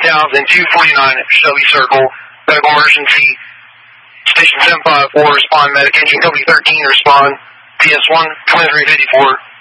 2000, 249 Shelby Circle, medical emergency. Station 754, respond medic. Engine Cody 13, respond. PS1, 2354.